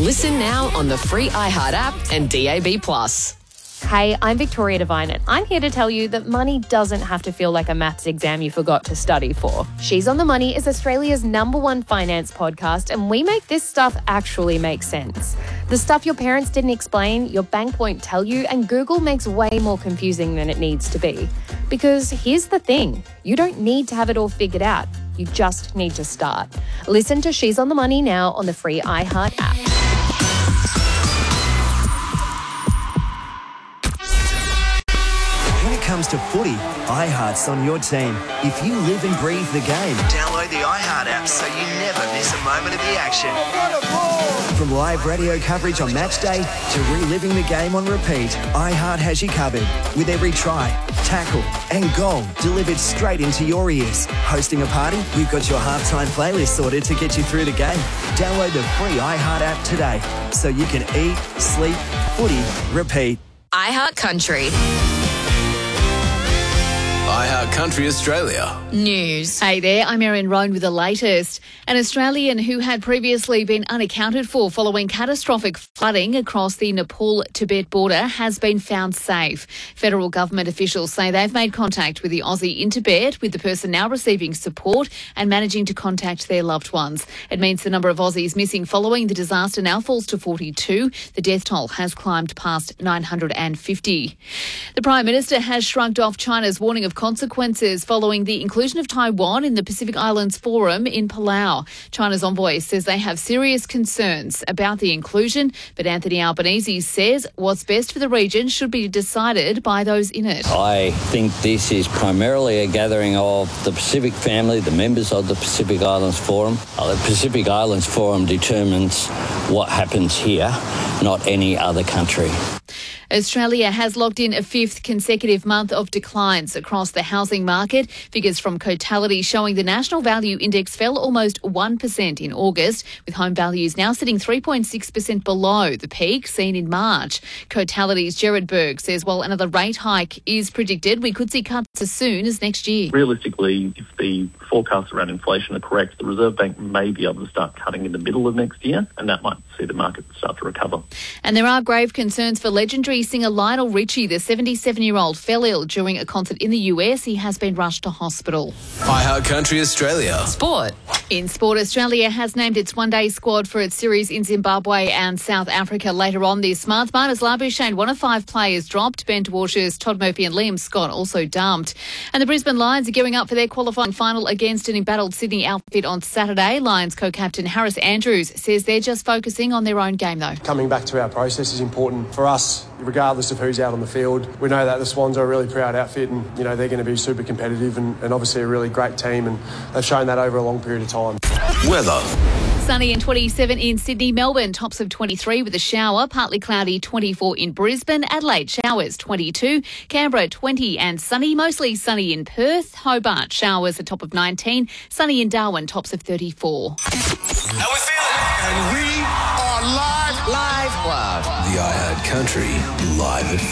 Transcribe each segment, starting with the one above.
Listen now on the free iHeart app and DAB+. Hey, I'm Victoria Devine, and I'm here to tell you that money doesn't have to feel like a maths exam you forgot to study for. She's on the Money is Australia's #1 finance podcast, and we make this stuff actually make sense. The stuff your parents didn't explain, your bank won't tell you, and Google makes way more confusing than it needs to be. Because here's the thing, you don't need to have it all figured out. You just need to start. Listen to She's on the Money now on the free iHeart app. When it comes to footy, iHeart's on your team. If you live and breathe the game, download the iHeart app so you never miss a moment of the action. From live radio coverage on match day to reliving the game on repeat, iHeart has you covered with every try, tackle and goal delivered straight into your ears. Hosting a party? We've got your halftime playlist sorted to get you through the game. Download the free iHeart app today so you can eat, sleep, footy, repeat. iHeart Country. iHeart Country Australia. News. Hey there, I'm Erin Roan with the latest. An Australian who had previously been unaccounted for following catastrophic flooding across the Nepal-Tibet border has been found safe. Federal government officials say they've made contact with the Aussie in Tibet, with the person now receiving support and managing to contact their loved ones. It means the number of Aussies missing following the disaster now falls to 42. The death toll has climbed past 950. The Prime Minister has shrugged off China's warning of consequences following the inclusion of Taiwan in the Pacific Islands Forum in Palau. China's envoy says they have serious concerns about the inclusion, but Anthony Albanese says what's best for the region should be decided by those in it. I think this is primarily a gathering of the Pacific family, the members of the Pacific Islands Forum. The Pacific Islands Forum determines what happens here, not any other country. Australia has logged in a fifth consecutive month of declines across the housing market. Figures from Cotality showing the National Value Index fell almost 1% in August, with home values now sitting 3.6% below the peak seen in March. Cotality's Gerard Berg says while another rate hike is predicted, we could see cuts as soon as next year. Realistically, if the forecasts around inflation are correct, the Reserve Bank may be able to start cutting in the middle of next year, and that might see the market start to recover. And there are grave concerns for legendary singer Lionel Richie. The 77-year-old fell ill during a concert in the US. He has been rushed to hospital. iHeart Country Australia. Sport. In sport, Australia has named its one-day squad for its series in Zimbabwe and South Africa later on this month. Marnus Labuschagne, one of 5 players dropped. Ben Dwarshuis, Todd Murphy and Liam Scott also dumped. And the Brisbane Lions are gearing up for their qualifying final against an embattled Sydney outfit on Saturday. Lions co-captain Harris Andrews says they're just focusing on their own game though. Coming back to our process is important for us, regardless of who's out on the field. We know that the Swans are a really proud outfit and, they're going to be super competitive and obviously a really great team, and they've shown that over a long period of time. Weather. Sunny and 27 in Sydney. Melbourne, tops of 23 with a shower. Partly cloudy, 24 in Brisbane. Adelaide, showers, 22. Canberra, 20 and sunny. Mostly sunny in Perth. Hobart, showers, a top of 19. Sunny in Darwin, tops of 34. How we feeling? And we are live. The iHeart Country Live at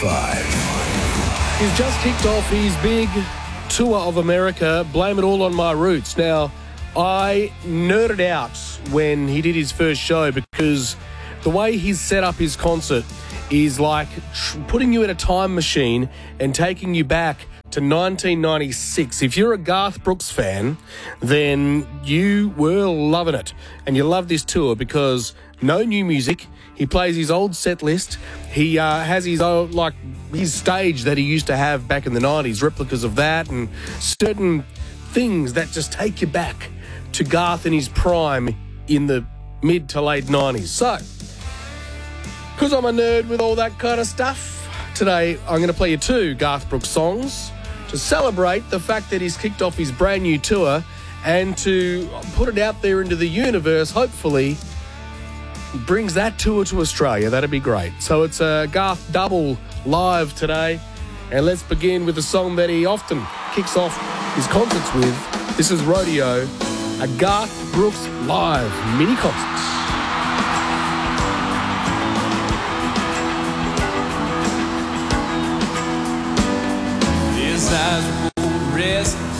5. He's just kicked off his big tour of America, Blame It All on My Roots. Now, I nerded out when he did his first show because the way he's set up his concert is like putting you in a time machine and taking you back to 1996. If you're a Garth Brooks fan, then you were loving it. And you love this tour because no new music. He plays his old set list. He has his own, his stage that he used to have back in the 90s, replicas of that and certain things that just take you back to Garth in his prime in the mid to late 90s. So, because I'm a nerd with all that kind of stuff, today I'm going to play you 2 Garth Brooks songs to celebrate the fact that he's kicked off his brand new tour and to put it out there into the universe. Hopefully brings that tour to Australia. That'd be great. So it's a Garth double live today, and let's begin with the song that he often kicks off his concerts with. This is Rodeo, a Garth Brooks live mini concert. His eyes were rest